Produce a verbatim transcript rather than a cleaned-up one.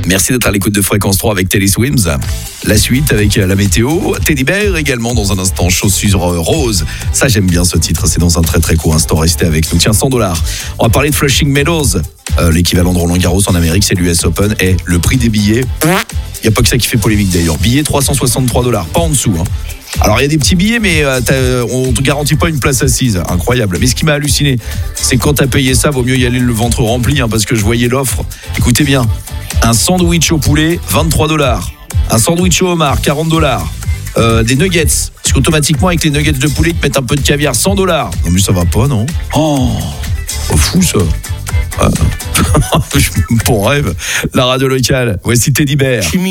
Merci d'être à l'écoute de Fréquence trois avec Teddy Swims. La suite avec la météo. Teddy Bear également dans un instant. Chaussures roses. Ça, j'aime bien ce titre. C'est dans un très très court instant. Restez avec nous. Tiens, cent dollars. On va parler de Flushing Meadows. Euh, l'équivalent de Roland Garros en Amérique, c'est l'U S Open. Et le prix des billets, il n'y a pas que ça qui fait polémique d'ailleurs. Billets trois cent soixante-trois dollars. Pas en dessous. Hein. Alors il y a des petits billets, mais euh, on ne te garantit pas une place assise. Incroyable. Mais ce qui m'a halluciné, c'est que quand tu as payé ça, vaut mieux y aller le ventre rempli, hein, parce que je voyais l'offre. Écoutez bien, un sandwich au poulet, vingt-trois dollars. Un sandwich au homard, quarante dollars. Euh, des nuggets, parce qu'automatiquement avec les nuggets de poulet, ils te mettent un peu de caviar, cent dollars. Non mais ça va pas, non? Oh, oh fou ça. Ah. Bon rêve. La radio locale. Voici Teddy Bear.